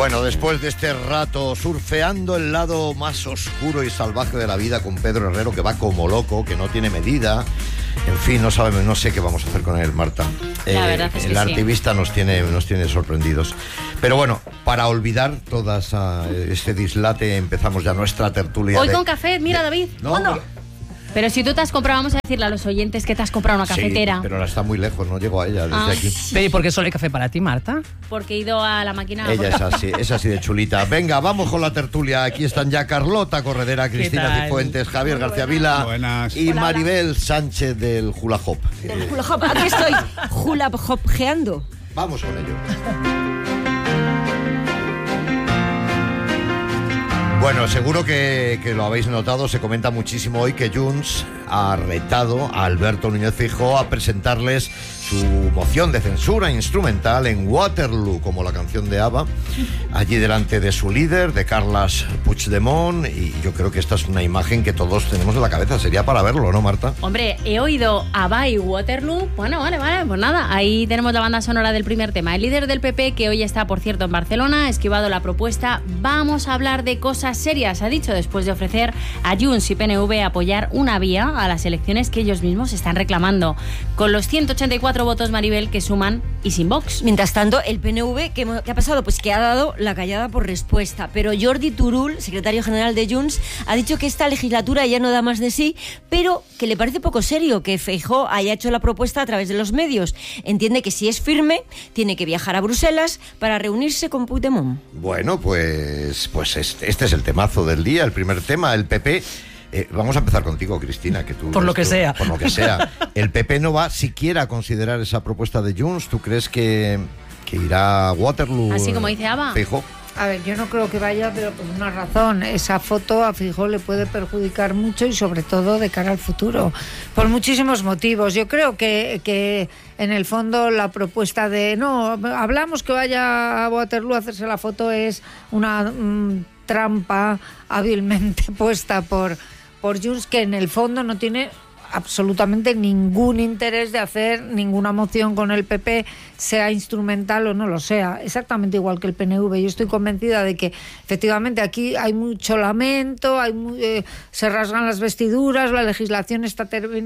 Bueno, después de este rato surfeando el lado más oscuro y salvaje de la vida con Pedro Herrero, que va como loco, que no tiene medida, en fin, no sé qué vamos a hacer con él, Marta. La verdad es que el artivista nos tiene sorprendidos. Pero bueno, para olvidar todas este dislate, empezamos ya nuestra tertulia. Hoy con café, mira, David. No. Pero si tú te has comprado, vamos a decirle a los oyentes que te has comprado una cafetera. Sí, pero ahora está muy lejos, no llego a ella desde aquí. Pero ¿y por qué solo hay café para ti, Marta? Porque he ido a la máquina. Ella es así de chulita. Venga, vamos con la tertulia. Aquí están ya Carlota Corredera, Cristina Cifuentes, Javier García Vila y Maribel Sánchez del Hula Hop. Del Hula Hop, aquí estoy, Hula Hopgeando. Vamos con ello. Bueno, seguro que lo habéis notado, se comenta muchísimo hoy que Junts ha retado a Alberto Núñez Feijóo a presentarles su moción de censura instrumental en Waterloo, como la canción de ABBA, allí delante de su líder, de Carles Puigdemont, y yo creo que esta es una imagen que todos tenemos en la cabeza, sería para verlo, ¿no, Marta? Hombre, he oído ABBA y Waterloo, bueno, vale, pues nada, ahí tenemos la banda sonora del primer tema. El líder del PP, que hoy está, por cierto, en Barcelona, ha esquivado la propuesta. Vamos a hablar de cosas serias, ha dicho, después de ofrecer a Junts y PNV apoyar una vía a las elecciones que ellos mismos están reclamando, con los 184 votos, Maribel, que suman y sin Vox. Mientras tanto, el PNV, ¿qué ha pasado? Pues que ha dado la callada por respuesta, pero Jordi Turull, secretario general de Junts, ha dicho que esta legislatura ya no da más de sí, pero que le parece poco serio que Feijóo haya hecho la propuesta a través de los medios. Entiende que si es firme, tiene que viajar a Bruselas para reunirse con Puigdemont. Bueno, pues este es el temazo del día, el primer tema, el PP. Vamos a empezar contigo, Cristina, que tú... Por lo que sea. Por lo que sea. El PP no va siquiera a considerar esa propuesta de Junts. ¿Tú crees que irá a Waterloo? Así como dice ABBA. Feijóo. A ver, yo no creo que vaya, pero por una razón. Esa foto a Feijóo le puede perjudicar mucho y sobre todo de cara al futuro, por muchísimos motivos. Yo creo que en el fondo la propuesta de... No, hablamos que vaya a Waterloo a hacerse la foto es una trampa hábilmente puesta por Junts, que en el fondo no tiene absolutamente ningún interés de hacer ninguna moción con el PP, sea instrumental o no lo sea, exactamente igual que el PNV. Yo estoy convencida de que efectivamente aquí hay mucho lamento, se rasgan las vestiduras, la legislatura está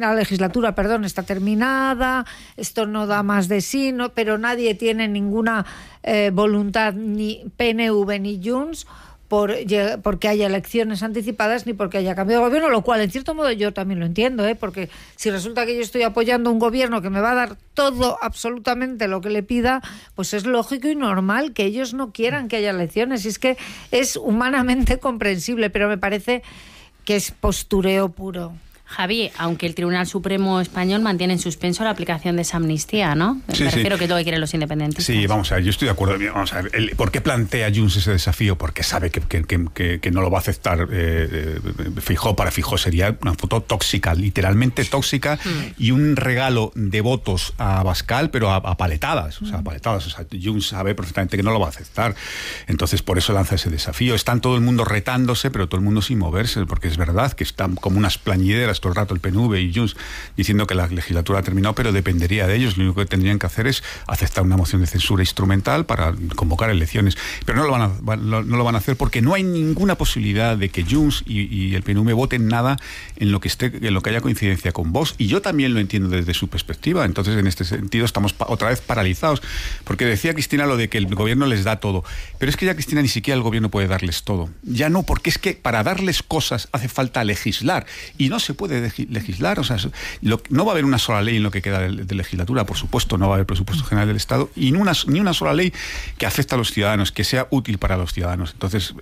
terminada, esto no da más de sí, pero nadie tiene ninguna voluntad, ni PNV ni Junts, porque haya elecciones anticipadas ni porque haya cambio de gobierno, lo cual en cierto modo yo también lo entiendo, porque si resulta que yo estoy apoyando un gobierno que me va a dar todo, absolutamente lo que le pida, pues es lógico y normal que ellos no quieran que haya elecciones, y es que es humanamente comprensible, pero me parece que es postureo puro. Javi, aunque el Tribunal Supremo Español mantiene en suspenso la aplicación de esa amnistía, ¿no? Sí, Me refiero que es lo que quieren los independentistas. Sí, vamos a ver, yo estoy de acuerdo. Vamos a ver, ¿por qué plantea Junts ese desafío? Porque sabe que no lo va a aceptar Feijóo. Para Feijóo sería una foto tóxica, literalmente tóxica, y un regalo de votos a Abascal, pero a paletadas. O sea, paletadas. O sea, Junts sabe perfectamente que no lo va a aceptar. Entonces, por eso lanza ese desafío. Están todo el mundo retándose, pero todo el mundo sin moverse, porque es verdad que están como unas plañideras todo el rato el PNV y Junts diciendo que la legislatura ha terminado, pero dependería de ellos. Lo único que tendrían que hacer es aceptar una moción de censura instrumental para convocar elecciones, pero no lo van a hacer porque no hay ninguna posibilidad de que Junts y el PNV voten nada en lo que haya coincidencia con Vox, y yo también lo entiendo desde su perspectiva. Entonces, en este sentido estamos otra vez paralizados, porque decía Cristina lo de que el gobierno les da todo, pero es que ya, Cristina, ni siquiera el gobierno puede darles todo, ya no, porque es que para darles cosas hace falta legislar, y no se puede legislar. O sea, no va a haber una sola ley en lo que queda de legislatura, por supuesto, no va a haber presupuesto general del Estado, y ni una sola ley que afecte a los ciudadanos, que sea útil para los ciudadanos. Entonces,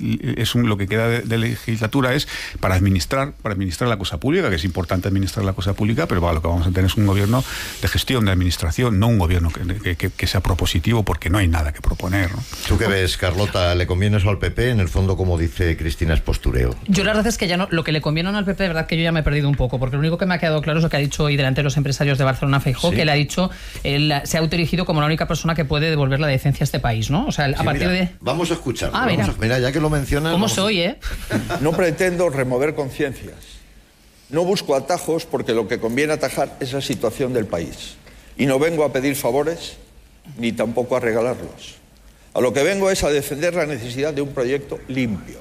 lo que queda de legislatura es para administrar la cosa pública, que es importante administrar la cosa pública, pero lo que vamos a tener es un gobierno de gestión, de administración, no un gobierno que sea propositivo, porque no hay nada que proponer, ¿no? ¿Tú qué ves, Carlota? ¿Le conviene eso al PP? En el fondo, como dice Cristina, es postureo. Yo la verdad es que ya no, lo que le conviene al PP, de verdad que yo ya me he perdido un poco, porque lo único que me ha quedado claro es lo que ha dicho hoy delante de los empresarios de Barcelona Feijóo, que él ha dicho, él se ha autodirigido como la única persona que puede devolver la decencia a este país, ¿no? O sea, a partir de... Vamos a escuchar. Mira, ya que lo mencionas... ¿Cómo soy, No pretendo remover conciencias. No busco atajos, porque lo que conviene atajar es la situación del país. Y no vengo a pedir favores, ni tampoco a regalarlos. A lo que vengo es a defender la necesidad de un proyecto limpio.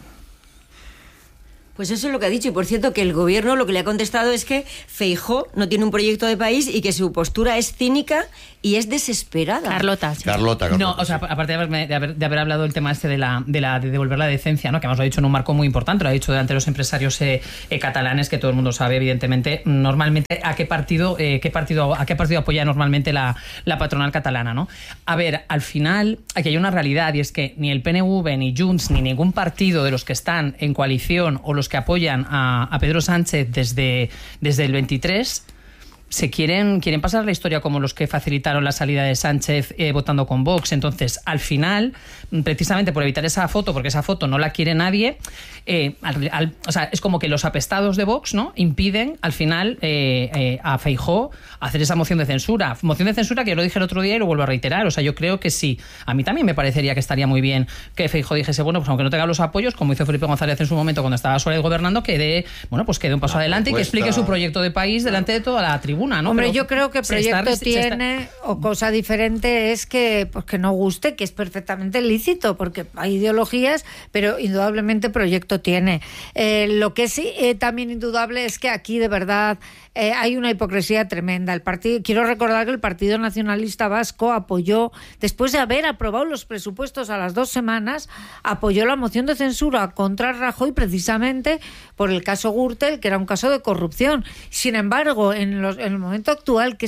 Pues eso es lo que ha dicho, y por cierto que el gobierno lo que le ha contestado es que Feijóo no tiene un proyecto de país y que su postura es cínica y es desesperada. Carlota, sí. Carlota, No, o sea, aparte de haber hablado del tema este de devolver la decencia, ¿no? Que además lo ha dicho en un marco muy importante, lo ha dicho delante de los empresarios catalanes, que todo el mundo sabe, evidentemente, normalmente a qué partido apoya normalmente la patronal catalana, ¿no? A ver, al final, aquí hay una realidad, y es que ni el PNV, ni Junts, ni ningún partido de los que están en coalición o los que apoyan a Pedro Sánchez desde el 23 quieren pasar la historia como los que facilitaron la salida de Sánchez votando con Vox. Entonces, al final, precisamente por evitar esa foto, porque esa foto no la quiere nadie, o sea, es como que los apestados de Vox, ¿no?, impiden al final a Feijóo hacer esa moción de censura. Moción de censura que yo lo dije el otro día y lo vuelvo a reiterar. O sea, yo creo que sí. A mí también me parecería que estaría muy bien que Feijóo dijese, bueno, pues aunque no tenga los apoyos, como hizo Felipe González en su momento cuando estaba Suárez gobernando, que dé un paso adelante y que explique su proyecto de país delante de toda la tribuna, ¿no? Hombre, Pero yo creo que proyecto tiene, o cosa diferente es que, pues, que no guste, que es perfectamente lícito, porque hay ideologías, pero indudablemente proyecto tiene. Lo que sí también indudable es que aquí de verdad hay una hipocresía tremenda. Quiero recordar que el Partido Nacionalista Vasco apoyó, después de haber aprobado los presupuestos a las 2 semanas, apoyó la moción de censura contra Rajoy precisamente por el caso Gürtel, que era un caso de corrupción. Sin embargo, en el momento actual, que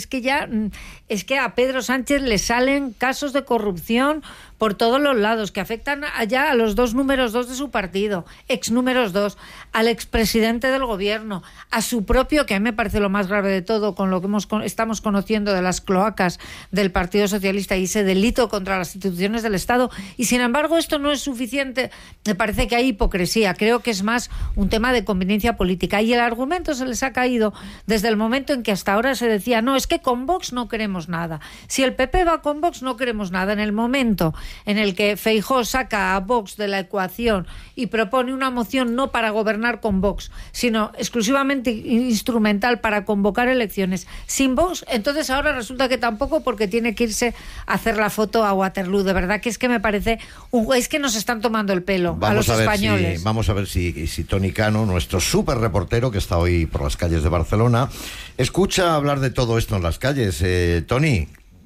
es que a Pedro Sánchez le salen casos de corrupción por todos los lados, que afectan allá a los 2 números 2 de su partido, ex números 2, al expresidente del gobierno, a su propio, que a mí me parece lo más grave de todo, con lo que estamos conociendo de las cloacas del Partido Socialista y ese delito contra las instituciones del Estado. Y sin embargo esto no es suficiente. Me parece que hay hipocresía. Creo que es más un tema de conveniencia política. Y el argumento se les ha caído desde el momento en que hasta ahora se decía, no, es que con Vox no queremos nada. Si el PP va con Vox no queremos nada. En el momento en el que Feijóo saca a Vox de la ecuación y propone una moción no para gobernar con Vox, sino exclusivamente instrumental para convocar elecciones sin Vox, entonces ahora resulta que tampoco, porque tiene que irse a hacer la foto a Waterloo. De verdad que es que me parece es que nos están tomando el pelo a los españoles. Vamos a ver si Toni Cano, nuestro súper reportero que está hoy por las calles de Barcelona, escucha hablar de todo esto en las calles. Toni,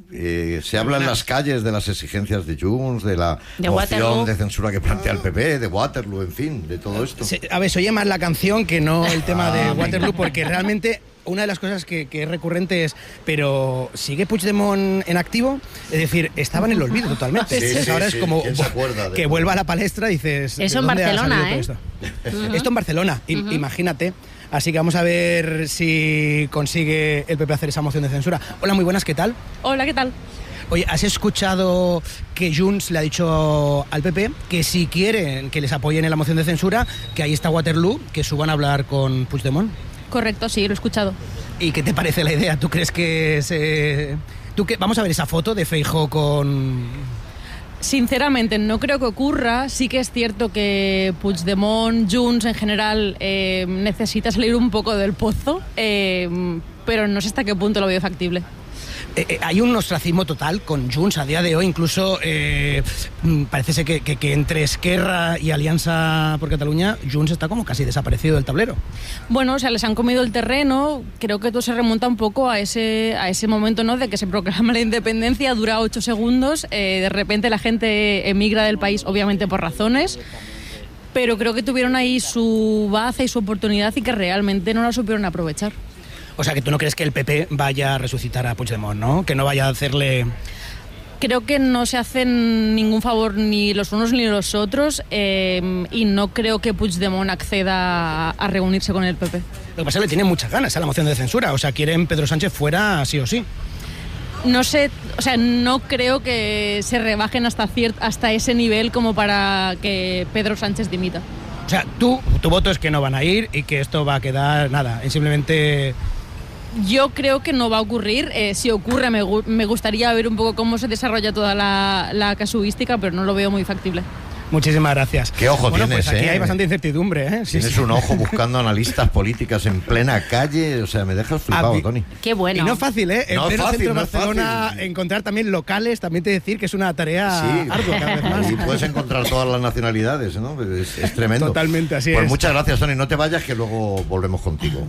se habla en las calles de las exigencias de Junts, de la moción Waterloo de censura que plantea el PP, de Waterloo, en fin, de todo esto. A ver, se oye más la canción que no el tema de Waterloo, porque realmente una de las cosas que es recurrente es, pero ¿sigue Puigdemont en activo? Es decir, estaba en el olvido totalmente. Sí, ahora es como que vuelva a la palestra y dices... Eso en Barcelona, esto en Barcelona, imagínate. Así que vamos a ver si consigue el PP hacer esa moción de censura. Hola, muy buenas, ¿qué tal? Hola, ¿qué tal? Oye, ¿has escuchado que Junts le ha dicho al PP que si quieren que les apoyen en la moción de censura, que ahí está Waterloo, que suban a hablar con Puigdemont? Correcto, sí, lo he escuchado. ¿Y qué te parece la idea? ¿Tú crees que vamos a ver esa foto de Feijóo con...? Sinceramente, no creo que ocurra. Sí que es cierto que Puigdemont, Junts en general, necesita salir un poco del pozo, pero no sé hasta qué punto lo veo factible. Hay un ostracismo total con Junts a día de hoy, incluso parece ser que entre Esquerra y Alianza por Cataluña, Junts está como casi desaparecido del tablero. Bueno, o sea, les han comido el terreno. Creo que todo se remonta un poco a ese momento, ¿no?, de que se proclama la independencia, dura 8 segundos, de repente la gente emigra del país, obviamente por razones, pero creo que tuvieron ahí su base y su oportunidad y que realmente no la supieron aprovechar. O sea, que tú no crees que el PP vaya a resucitar a Puigdemont, ¿no? Que no vaya a hacerle... Creo que no se hacen ningún favor ni los unos ni los otros, y no creo que Puigdemont acceda a reunirse con el PP. Lo que pasa es que le tienen muchas ganas a la moción de censura. O sea, quieren Pedro Sánchez fuera sí o sí. No sé, o sea, no creo que se rebajen hasta ese nivel como para que Pedro Sánchez dimita. O sea, tu voto es que no van a ir y que esto va a quedar, nada, simplemente... Yo creo que no va a ocurrir. Si ocurre, me gustaría ver un poco cómo se desarrolla toda la casuística, pero no lo veo muy factible. Muchísimas gracias. Qué ojo tienes, pues aquí hay bastante incertidumbre, ¿eh? Sí, tienes un ojo buscando analistas políticas en plena calle, o sea, me dejas flipado, Tony. Qué bueno. Y no es fácil, ¿eh? En No es pleno fácil, centro de no es Barcelona fácil. encontrar también locales, también te decir que es una tarea ardua cada vez más. Y puedes encontrar todas las nacionalidades, ¿no? Es tremendo. Totalmente, así pues es. muchas gracias, Tony. No te vayas, que luego volvemos contigo.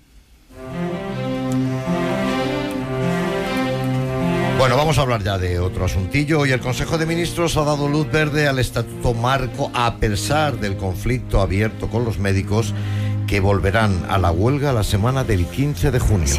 Bueno, vamos a hablar ya de otro asuntillo. Hoy el Consejo de Ministros ha dado luz verde al Estatuto Marco a pesar del conflicto abierto con los médicos que volverán a la huelga la semana del 15 de junio.